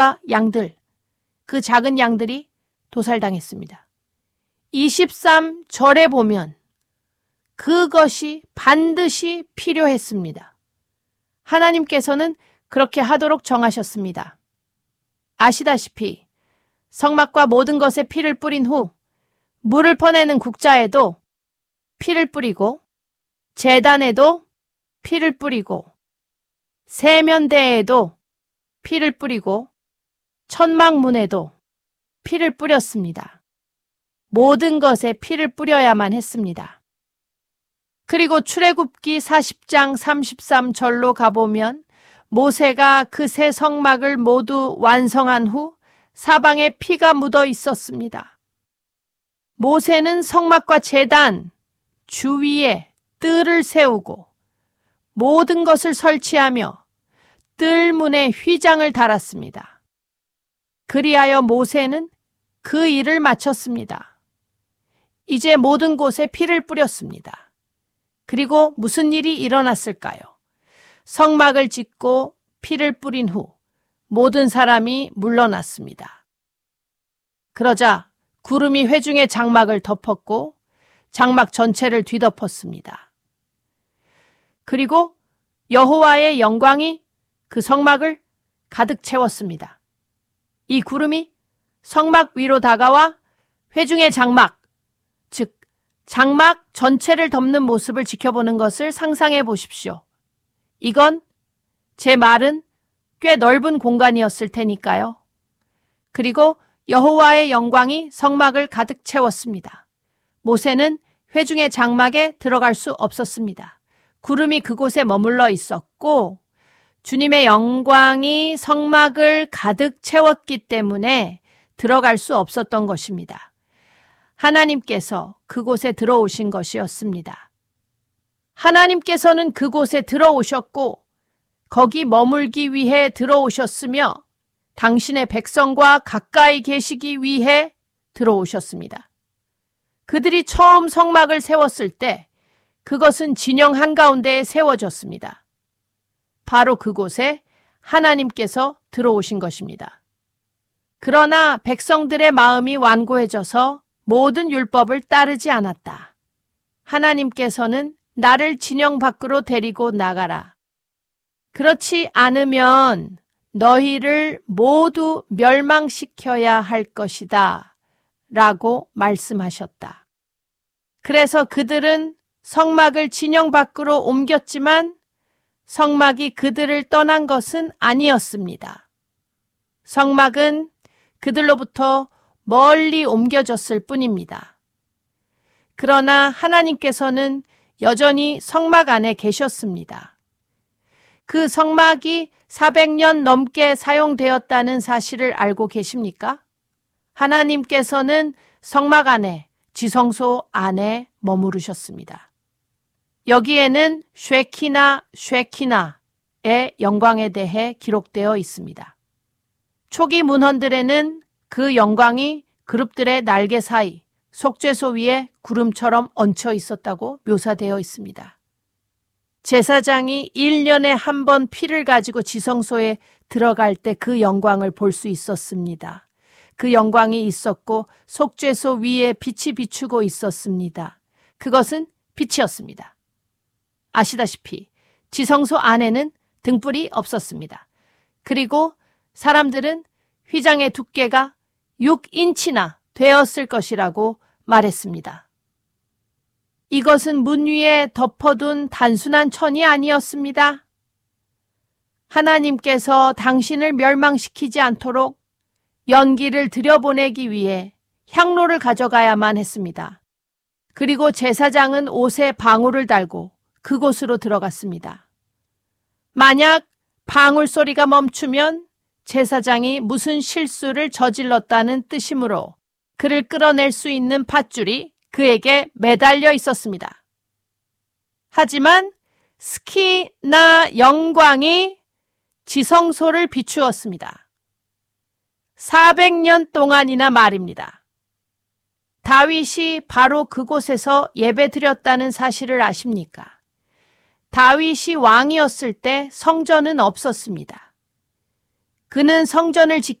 양들, 그 작은 양들이 도살당했습니다. 23절에 보면 그것이 반드시 필요했습니다. 하나님께서는 그렇게 하도록 정하셨습니다. 아시다시피 성막과 모든 것에 피를 뿌린 후 물을 퍼내는 국자에도 피를 뿌리고 제단에도 피를 뿌리고 세면대에도 피를 뿌리고 천막문에도 피를 뿌렸습니다. 모든 것에 피를 뿌려야만 했습니다. 그리고 출애굽기 40장 33절로 가보면 모세가 그 새 성막을 모두 완성한 후 사방에 피가 묻어 있었습니다. 모세는 성막과 제단 주위에 뜰을 세우고 모든 것을 설치하며 뜰문에 휘장을 달았습니다. 그리하여 모세는 그 일을 마쳤습니다. 이제 모든 곳에 피를 뿌렸습니다. 그리고 무슨 일이 일어났을까요? 성막을 짓고 피를 뿌린 후 모든 사람이 물러났습니다. 그러자 구름이 회중의 장막을 덮었고 장막 전체를 뒤덮었습니다. 그리고 여호와의 영광이 그 성막을 가득 채웠습니다. 이 구름이 성막 위로 다가와 회중의 장막, 즉 장막 전체를 덮는 모습을 지켜보는 것을 상상해 보십시오. 이건 제 말은 꽤 넓은 공간이었을 테니까요. 그리고 여호와의 영광이 성막을 가득 채웠습니다. 모세는 회중의 장막에 들어갈 수 없었습니다. 구름이 그곳에 머물러 있었고 주님의 영광이 성막을 가득 채웠기 때문에 들어갈 수 없었던 것입니다. 하나님께서 그곳에 들어오신 것이었습니다. 하나님께서는 그곳에 들어오셨고 거기 머물기 위해 들어오셨으며 당신의 백성과 가까이 계시기 위해 들어오셨습니다. 그들이 처음 성막을 세웠을 때 그것은 진영 한가운데에 세워졌습니다. 바로 그곳에 하나님께서 들어오신 것입니다. 그러나 백성들의 마음이 완고해져서 모든 율법을 따르지 않았다. 하나님께서는 나를 진영 밖으로 데리고 나가라. 그렇지 않으면 너희를 모두 멸망시켜야 할 것이다. 라고 말씀하셨다. 그래서 그들은 성막을 진영 밖으로 옮겼지만 성막이 그들을 떠난 것은 아니었습니다. 성막은 그들로부터 멀리 옮겨졌을 뿐입니다. 그러나 하나님께서는 여전히 성막 안에 계셨습니다. 그 성막이 400년 넘게 사용되었다는 사실을 알고 계십니까? 하나님께서는 성막 안에, 지성소 안에 머무르셨습니다. 여기에는 쉐키나의 영광에 대해 기록되어 있습니다. 초기 문헌들에는 그 영광이 그룹들의 날개 사이, 속죄소 위에 구름처럼 얹혀 있었다고 묘사되어 있습니다. 제사장이 1년에 한 번 피를 가지고 지성소에 들어갈 때 그 영광을 볼 수 있었습니다. 그 영광이 있었고 속죄소 위에 빛이 비추고 있었습니다. 그것은 빛이었습니다. 아시다시피 지성소 안에는 등불이 없었습니다. 그리고 사람들은 휘장의 두께가 6인치나 되었을 것이라고 말했습니다. 이것은 문 위에 덮어둔 단순한 천이 아니었습니다. 하나님께서 당신을 멸망시키지 않도록 연기를 들여보내기 위해 향로를 가져가야만 했습니다. 그리고 제사장은 옷에 방울을 달고 그곳으로 들어갔습니다. 만약 방울 소리가 멈추면 제사장이 무슨 실수를 저질렀다는 뜻이므로 그를 끌어낼 수 있는 밧줄이 그에게 매달려 있었습니다. 하지만 스키나 영광이 지성소를 비추었습니다. 400년 동안이나 말입니다. 다윗이 바로 그곳에서 예배드렸다는 사실을 아십니까? 다윗이 왕이었을 때 성전은 없었습니다. 그는 성전을